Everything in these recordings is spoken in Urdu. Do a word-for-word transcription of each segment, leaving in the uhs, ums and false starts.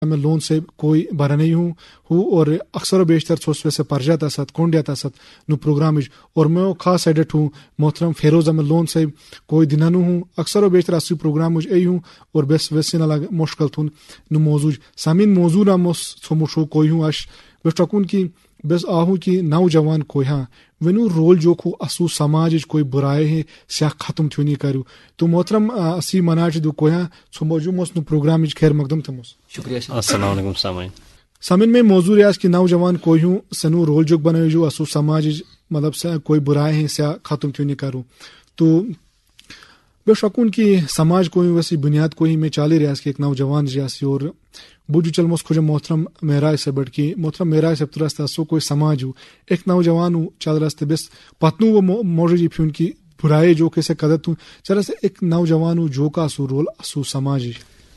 میں لون سے کوئی بھرا نہیں ہوں ہوں اور اکثر و بیشتر چھوس ویسے پرجاتا ست کونڈیاتا ست نو پروگرام اور میں خاص ایڈٹ ہوں محترم فیروز احمد لون سے کوئی دنانو ہوں اکثر و بیشتر اسی پروگرام مجھ ای ہوں اور بیس ویسے نہ لگ مشکل تھون نو موضوع سامین موضوع نہ مس چھمشو کوئی ہوں اش بیسٹکون کی بس آہوں کی نوجوان کوئی ہاں ونو رول جو کھو اسو سماج کوئی برائے ہیں سیاہ ختم تھونی کرو تو محترم اسی مناج دو کوئی ہاں چھو موجود مس نو پروگرام خیر مقدم تھمس. شکریہ. السلام علیکم سامعین. سامعین میں موضوع ریاض کی نوجوان کوئی ہوں سنو رول جو بنے جو اسو سماج مطلب سے کوئی برائے ہیں سیاہ ختم تھونی کرو تو بے شکون کی سماج کوئی ویسی بنیاد کوئی میں چالی ریاض کی ایک نوجوان ریاسی اور بوجو چل مس کھوجے محترم میرا سے بڑھ کی محترم میرا سے ترست سو کوئی سماج ہو ایک نوجوان ہو چل راستے بس پتنو وہ موجودی پھون کی برائے جو کیسے قدرت ہوں چل سے ایک نوجوان ہو جو کا اسو رول اسو سماجی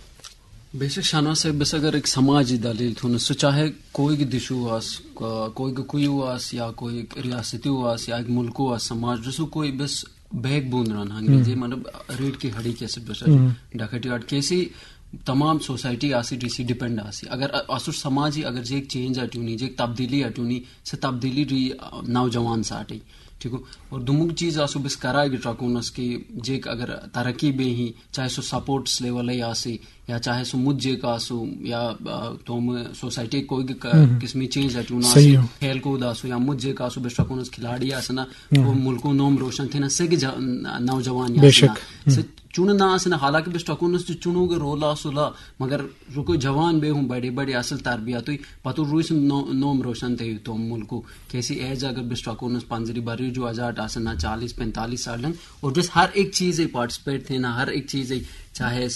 بے شک شانا سے بس اگر ایک سماجی دلیل تھون سو چاہے کوئی کی دشو آس کوئی کوئی آس یا کوئی ریاستی آس یا ایک ملک آس سماج رسو کوئی بس بیک بون ران انگریزی مطلب ریٹ کی ہڑی کیسے بس ڈکٹی آٹ کیسی تمام سوسائٹی آسی ڈی سی ڈپینڈ آسی اگر اسو سماجی اگر جے ایک چینج اٹونی جے ایک تبدیلی اٹونی سے تبدیلی ری نوجوان ساٹی ٹھیک ہو اور دمک چیز آسو بس کرائے گی ٹرکونس کی جے اگر ترقی بے ہی چاہے سو سپورٹس لیول ہی آسی یا چاہے سو مجھ جے کا آسو یا توم سوسائٹی کوئی قسمی چینج اٹونا آسی کھیل کود آسو یا مجھ جے کا آسو بس ٹرکونس کھلاڑی آسنا وہ ملکوں نوم روشن تھے نا سے کہ نوجوان یا چون نہ آسنا حالانکہ بس ٹکونس چونو گے رول آسولا مگر رکو جوان بے ہوں بڑے بڑے اصل تربیت ہوئی پتو روئی سے نوم روشن تھے تو ملکو کیسی ایج اگر بس ٹکونس پنجری بری جو آزاد آسنا چالیس پینتالیس سال اور بس ہر ایک چیز پارٹیسپیٹ تھے نا ہر ایک چیز چاہے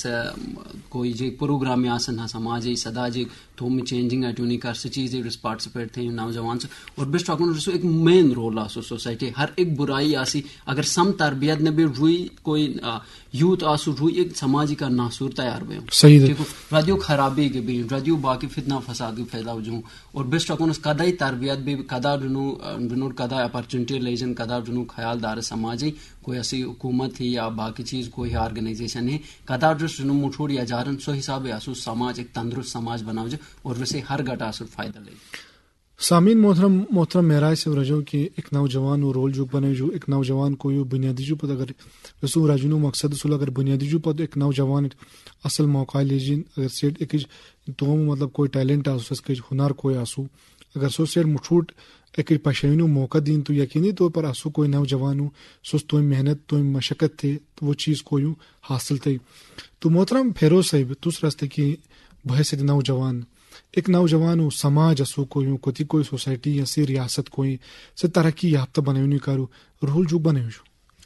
کوئی جے پروگرام آسن سماجی سدا جے تو میں چینجنگ اٹونی کر سے چیز پارٹیسپیٹ تھے نوجوان سے اور بس ٹاکن رسو ایک مین رول آسو سوسائٹی ہر ایک برائی آسی اگر سم تربیت نے بھی روئی کوئی یوتھ آسو روئی ایک سماجی کا ناسور تیار بے صحیح ردیو خرابی کے بھی ردیو باقی فتنہ فساد کے پھیلاؤ جو اور بس ٹاکن اس کدائی تربیت بھی کدا رنو رنو کدا اپرچونٹی لیجن کدا رنو خیال دار سماجی کوئی ایسی حکومت ہی یا باقی چیز کوئی آرگنائزیشن ہے کدا ڈرس رنو مٹھوڑ یا جارن سو حساب آسو سماج ایک تندرست سماج بناؤ جائے اور ویسے ہر گٹا آسو فائدہ لے. سامعین محترم محترم میرا سے رجو کہ ایک نوجوان و رول جو بنے جو ایک نوجوان کو یو بنیادی جو پتہ اگر رسو راجنو مقصد اصول اگر بنیادی جو پتہ ایک نوجوان اصل موقع لیجین اگر سیٹ ایک تو مطلب کوئی ٹیلنٹ آسو اس کے ہنر کوئی آسو اگر سو سیٹ مٹھوٹ ایک پشینو موقع دین تو یقینی طور پر آسو کوئی نوجوان ہو سوس تو محنت تو مشقت تھے تو وہ چیز کو یوں حاصل تھی. تو محترم فیروز صاحب دوسرا راستے کی بحثیت نوجوان ایک نوجوان ہو سماج اسو کو یوں کتی کوئی سوسائٹی یا سی ریاست کوئی سے ترقی یافتہ بنے نہیں کرو رول جو بنے جو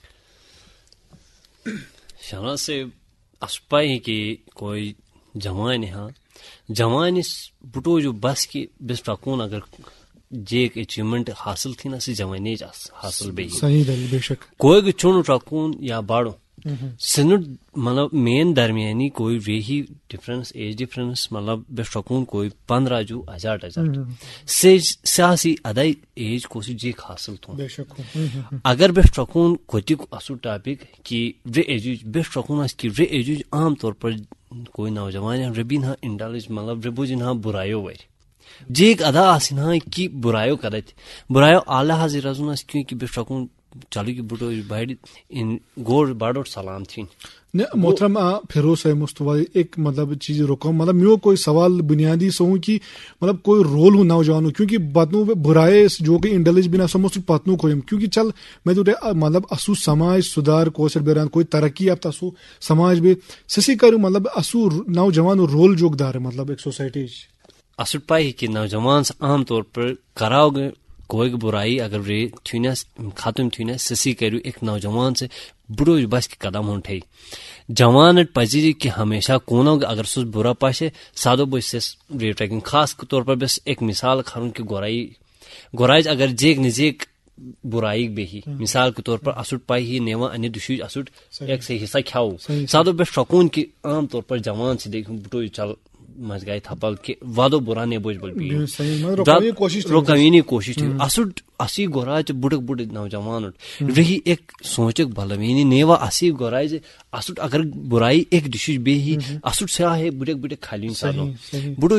شانا سے اسپائی کی کوئی جوان ہاں جوان اس بٹو جو بس کی بس ٹاکون اگر جے ایک اچیومنٹ حاصل تھی نا سی جوانی حاصل بھی صحیح دل بے شک کوئی چون ٹاکون یا باڑو سنٹ مطلب مین درمیانی کوئی وہی ڈفرنس ایج ڈفرنس مطلب بس ٹاکون کوئی پندرہ جو ہزار ہزار سے سیاسی ادائی ایج کو سی جیک حاصل تھو اگر بس ٹاکون کوئی اصل ٹاپک کہ وے ایج بس ٹاکون اس کی وے ایج عام طور پر کوئی نوجوان ربین ہاں انڈالج مطلب ربوجن ہاں برائیو ویر جی ایک ادا آسن ہاں کہ برائیو کرت برائیو اعلیٰ حاضر رزون اس کیونکہ بس ٹاکون چالو کی بٹو بائڈ ان گور باڑو سلام تھی محترم فیروز ہے مستوی ایک مطلب چیز رکو مطلب میو کوئی سوال بنیادی سو ہوں کہ مطلب کوئی رول ہوں نوجوانوں کیونکہ پتنو برائے جو کہ انڈلج بنا سو مست پتنو کوئی کیونکہ چل میں تو مطلب اسو سماج سدھار کوشر بیران کوئی ترقی یافتہ اسو سماج بھی سسی کروں مطلب اسو نوجوان رول جوگ دار مطلب ایک سوسائٹی اصل پائی کہ نوجوان عام طور پر کراؤ گے کوئی برائی اگر رے تھینس ختم تھینس سسی کرو ایک نوجوان سے بڑو بس کے قدم اٹھائی جوان پزی کہ ہمیشہ کونو اگر سس برا پاشے سادو بس ریٹ ٹریکنگ خاص طور پر بس ایک مثال کھاروں کہ گورائی گورائی اگر جیک نزیک برائی بے ہی مثال کے طور پر اسٹ پائی ہی نیوا ان دشوج اسٹ ایک سے حصہ کھاؤ سادو بس شکون کہ عام طور پر جوان سے دیکھوں بٹو چل مز گئے تھپل کہ وادو برا نے بوجھ بل پی روکوینی کوشش اسٹ اسی گوراج بڑک بڑ نوجوان رہی ایک سوچک بلوینی نیوا اسی گوراج اسٹ اگر برائی ایک دشوج بے ہی اسٹ سیاہ ہے بڑک بڑک خالین سالو بڑو